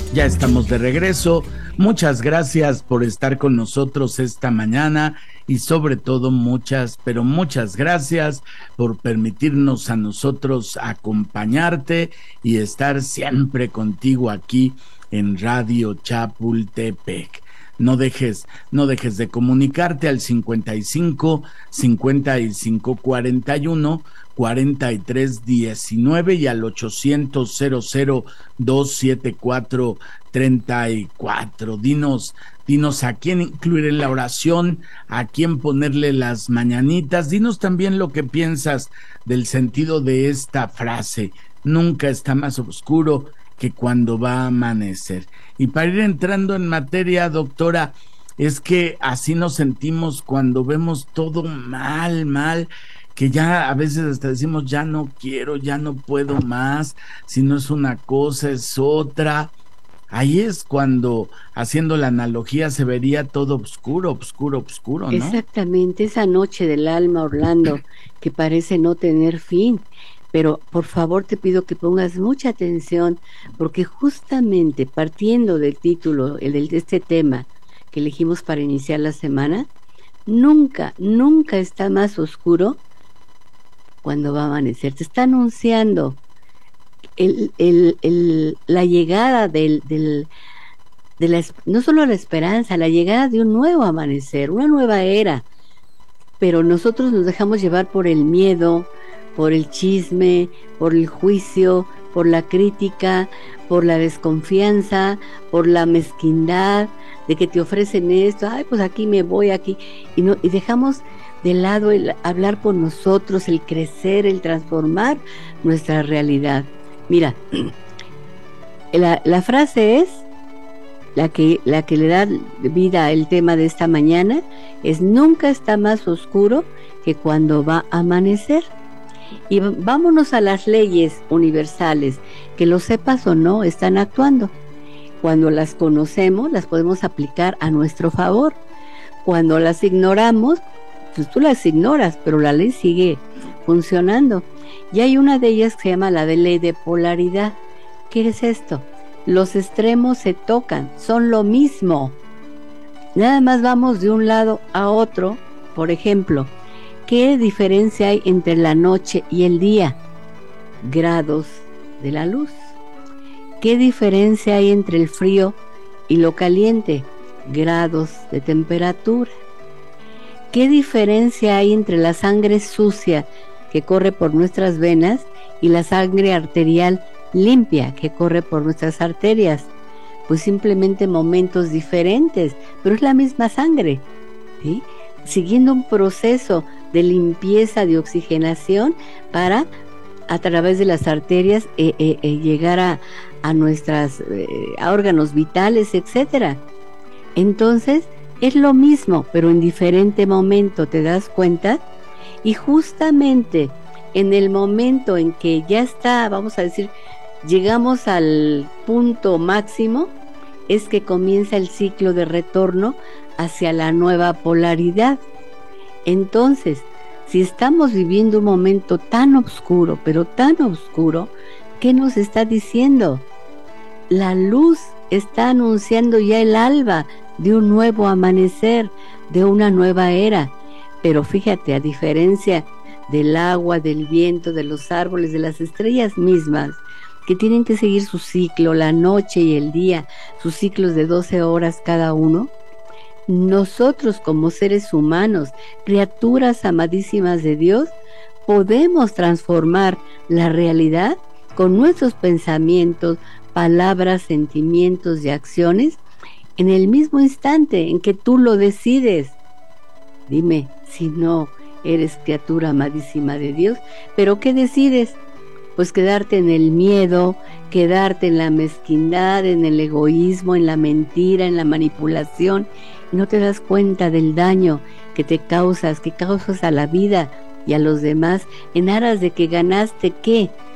Ya estamos de regreso. Muchas gracias por estar con nosotros esta mañana y sobre todo muchas, pero muchas gracias por permitirnos a nosotros acompañarte y estar siempre contigo aquí en Radio Chapultepec. No dejes de comunicarte al 55 41 43 19 y al 800 00 274 34. Dinos a quién incluir en la oración, a quién ponerle las mañanitas. Dinos también lo que piensas del sentido de esta frase. Nunca está más oscuro que cuando va a amanecer. Y para ir entrando en materia, doctora, es que así nos sentimos cuando vemos todo mal, que ya a veces hasta decimos, ya no quiero, ya no puedo más, si no es una cosa, es otra. Ahí es cuando, haciendo la analogía, se vería todo oscuro, ¿no? Exactamente, esa noche del alma, Orlando, que parece no tener fin. Pero por favor te pido que pongas mucha atención, porque justamente partiendo del título, de este tema que elegimos para iniciar la semana, nunca está más oscuro cuando va a amanecer. Te está anunciando la llegada no solo la esperanza, la llegada de un nuevo amanecer, una nueva era. Pero nosotros nos dejamos llevar por el miedo, por el chisme, por el juicio, por la crítica, por la desconfianza, por la mezquindad de que te ofrecen esto, ay, pues aquí me voy, aquí, y dejamos de lado el hablar por nosotros, el crecer, el transformar nuestra realidad. Mira, la frase es la que le da vida al tema de esta mañana, es: nunca está más oscuro que cuando va a amanecer. Y vámonos a las leyes universales, que lo sepas o no, están actuando. Cuando las conocemos, las podemos aplicar a nuestro favor. Cuando las ignoramos, pues tú las ignoras, pero la ley sigue funcionando. Y hay una de ellas que se llama la de ley de polaridad. ¿Qué es esto? Los extremos se tocan, son lo mismo. Nada más vamos de un lado a otro. Por ejemplo, ¿qué diferencia hay entre la noche y el día? Grados de la luz. ¿Qué diferencia hay entre el frío y lo caliente? Grados de temperatura. ¿Qué diferencia hay entre la sangre sucia que corre por nuestras venas y la sangre arterial limpia que corre por nuestras arterias? Pues simplemente momentos diferentes, pero es la misma sangre, ¿sí? Siguiendo un proceso de limpieza, de oxigenación, para a través de las arterias llegar a nuestros órganos vitales, etcétera. Entonces es lo mismo, pero en diferente momento, ¿te das cuenta? Y justamente en el momento en que ya está, vamos a decir, llegamos al punto máximo, es que comienza el ciclo de retorno hacia la nueva polaridad. Entonces, si estamos viviendo un momento tan oscuro, pero tan oscuro, ¿qué nos está diciendo? La luz está anunciando ya el alba de un nuevo amanecer, de una nueva era. Pero fíjate, a diferencia del agua, del viento, de los árboles, de las estrellas mismas, que tienen que seguir su ciclo, la noche y el día, sus ciclos de 12 horas cada uno, nosotros como seres humanos, criaturas amadísimas de Dios, podemos transformar la realidad con nuestros pensamientos, palabras, sentimientos y acciones en el mismo instante en que tú lo decides. Dime si no eres criatura amadísima de Dios, pero ¿qué decides? Pues quedarte en el miedo, quedarte en la mezquindad, en el egoísmo, en la mentira, en la manipulación, y no te das cuenta del daño que causas a la vida y a los demás, en aras de que ganaste, ¿qué?